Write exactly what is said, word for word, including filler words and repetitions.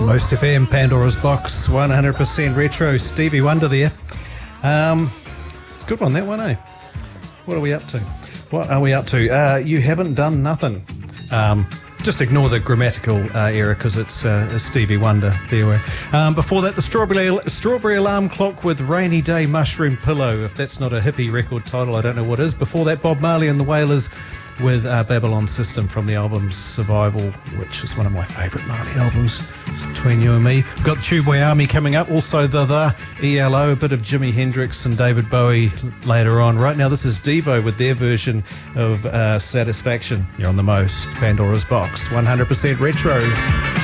Most F M, Pandora's Box, one hundred percent retro. Stevie Wonder there. Um, good one, that one, eh? What are we up to? What are we up to? Uh, you haven't done nothing. Um, just ignore the grammatical uh, error because it's uh, Stevie Wonder. There we um, Before that, the Strawberry Strawberry Alarm Clock with Rainy Day Mushroom Pillow. If that's not a hippie record title, I don't know what is. Before that, Bob Marley and the Wailers with uh, Babylon System from the album Survival, which is one of my favourite Marley albums. It's between you and me. We've got the Tubeway Army coming up, also the The E L O, a bit of Jimi Hendrix and David Bowie later on. Right now, this is Devo with their version of uh, Satisfaction. You're on the Most, Pandora's Box, one hundred percent retro.